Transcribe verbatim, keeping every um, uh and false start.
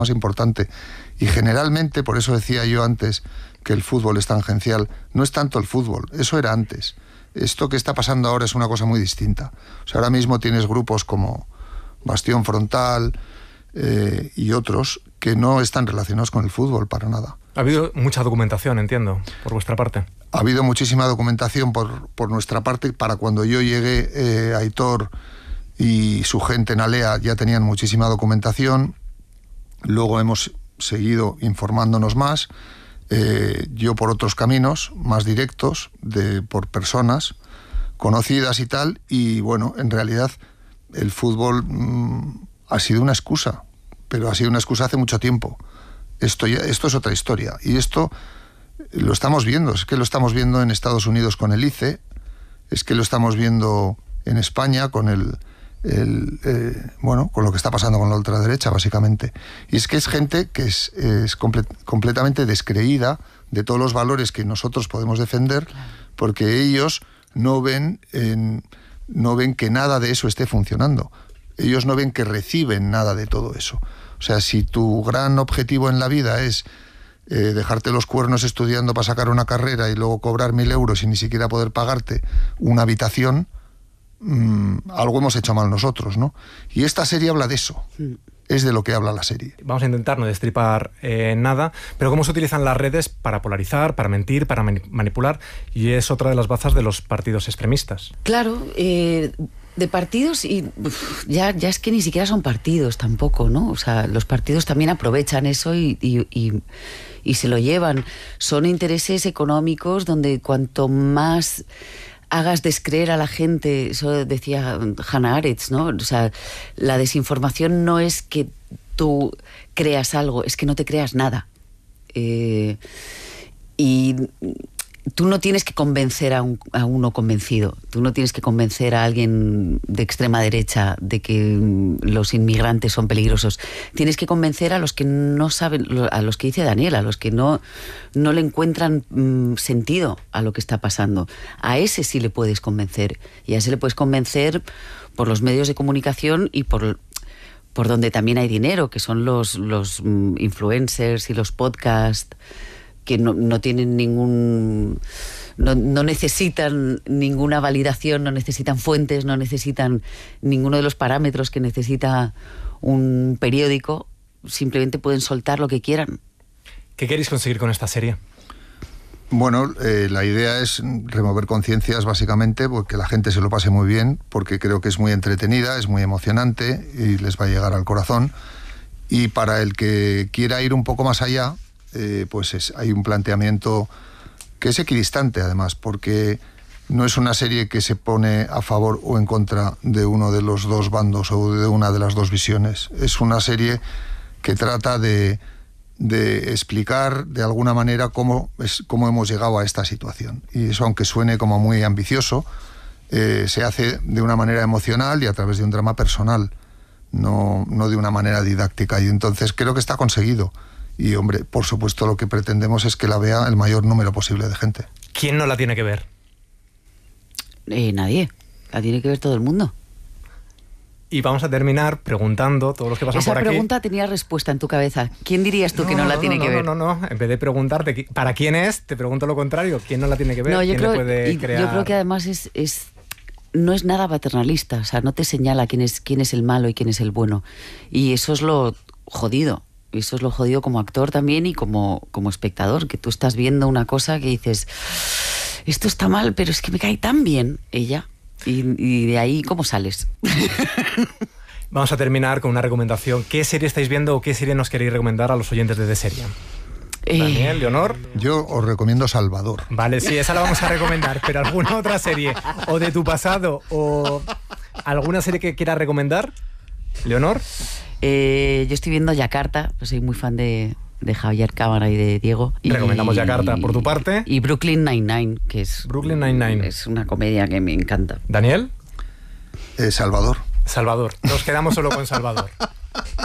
más importante. Y generalmente, por eso decía yo antes que el fútbol es tangencial, no es tanto el fútbol, eso era antes. Esto que está pasando ahora es una cosa muy distinta. O sea, ahora mismo tienes grupos como Bastión Frontal eh, y otros que no están relacionados con el fútbol para nada. Ha habido mucha documentación, entiendo, por vuestra parte. Ha habido muchísima documentación por, por nuestra parte. Para cuando yo llegué, eh, Aitor y su gente en Alea ya tenían muchísima documentación. Luego hemos seguido informándonos más. Eh, yo por otros caminos más directos, de, por personas conocidas y tal, y bueno, en realidad el fútbol mmm, ha sido una excusa, pero ha sido una excusa hace mucho tiempo. Esto, ya, esto es otra historia, y esto lo estamos viendo, es que lo estamos viendo en Estados Unidos con el I C E, es que lo estamos viendo en España con el, el eh, bueno, con lo que está pasando con la ultraderecha, básicamente. Y es que es gente que es, es comple- completamente descreída de todos los valores que nosotros podemos defender, porque ellos no ven, en, no ven que nada de eso esté funcionando. Ellos no ven que reciben nada de todo eso. O sea, si tu gran objetivo en la vida es eh, dejarte los cuernos estudiando para sacar una carrera y luego cobrar mil euros y ni siquiera poder pagarte una habitación, Mm, algo hemos hecho mal nosotros, ¿no? Y esta serie habla de eso, sí. Es de lo que habla la serie. Vamos a intentar no destripar eh, nada, pero cómo se utilizan las redes para polarizar, para mentir, para mani- manipular, y es otra de las bazas de los partidos extremistas. Claro, eh, de partidos, y uf, ya, ya es que ni siquiera son partidos tampoco, ¿no? O sea, los partidos también aprovechan eso y, y, y, y se lo llevan. Son intereses económicos donde cuanto más hagas descreer a la gente, eso decía Hannah Arendt, ¿no? O sea, la desinformación no es que tú creas algo, es que no te creas nada. Eh, y tú no tienes que convencer a, un, a uno convencido, tú no tienes que convencer a alguien de extrema derecha de que los inmigrantes son peligrosos. Tienes que convencer a los que no saben, a los que dice Daniel, a los que no, no le encuentran mmm, sentido a lo que está pasando. A ese sí le puedes convencer, y a ese le puedes convencer por los medios de comunicación y por... por donde también hay dinero, que son los, los mm, influencers y los podcasts, que no, no tienen ningún... No, no necesitan ninguna validación, no necesitan fuentes, no necesitan ninguno de los parámetros que necesita un periódico, simplemente pueden soltar lo que quieran. ¿Qué queréis conseguir con esta serie? Bueno, eh, la idea es remover conciencias, básicamente, porque la gente se lo pase muy bien, porque creo que es muy entretenida, es muy emocionante y les va a llegar al corazón. Y para el que quiera ir un poco más allá, eh, pues es, hay un planteamiento que es equidistante, además, porque no es una serie que se pone a favor o en contra de uno de los dos bandos o de una de las dos visiones. Es una serie que trata de... de explicar de alguna manera cómo, es, cómo hemos llegado a esta situación. Y eso, aunque suene como muy ambicioso, eh, se hace de una manera emocional y a través de un drama personal, no, no de una manera didáctica. Y entonces creo que está conseguido. Y, hombre, por supuesto lo que pretendemos es que la vea el mayor número posible de gente. ¿Quién no la tiene que ver? Eh, nadie. La tiene que ver todo el mundo. Y vamos a terminar preguntando, todos los que pasan Esa por aquí... Esa pregunta tenía respuesta en tu cabeza. ¿Quién dirías tú no, que no la tiene no, que no, ver? No, no, no. En vez de preguntarte para quién es, te pregunto lo contrario. ¿Quién no la tiene que ver? No, yo, ¿Quién creo, le puede y, crear? yo creo que además es, es no es nada paternalista. O sea, no te señala quién es, quién es el malo y quién es el bueno. Y eso es lo jodido. Eso es lo jodido como actor también y como, como espectador. Que tú estás viendo una cosa que dices, esto está mal, pero es que me cae tan bien ella. Y, y de ahí, ¿cómo sales? Vamos a terminar con una recomendación. ¿Qué serie estáis viendo o qué serie nos queréis recomendar a los oyentes de De Serie? Eh... Daniel, Leonor. Yo os recomiendo Salvador. Vale, sí, esa la vamos a recomendar, pero ¿alguna otra serie o de tu pasado o alguna serie que quieras recomendar? ¿Leonor? Eh, yo estoy viendo Yakarta, pues soy muy fan de, de Javier Cámara y de Diego. Y, Recomendamos Yakarta por tu parte. Y Brooklyn Nine-Nine, que es, Brooklyn Nine-Nine. es una comedia que me encanta. ¿Daniel? Eh, Salvador. Salvador. Nos quedamos solo con Salvador.